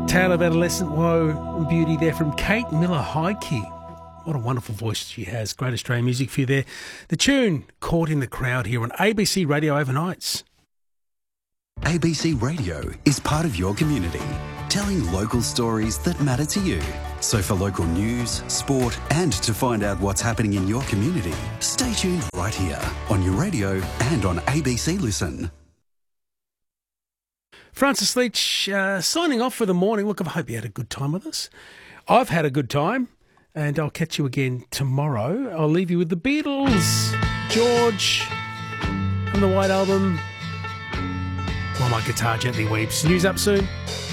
Tale of Adolescent Woe and Beauty there from Kate Miller-Heidke. What a wonderful voice she has. Great Australian music for you there. The tune, Caught in the Crowd, here on ABC Radio Overnights. ABC Radio is part of your community, telling local stories that matter to you. So for local news, sport and to find out what's happening in your community, stay tuned right here on your radio and on ABC Listen. Francis Leach signing off for the morning. Look, I hope you had a good time with us. I've had a good time, and I'll catch you again tomorrow. I'll leave you with the Beatles, George from the White Album, While My Guitar Gently Weeps. News up soon.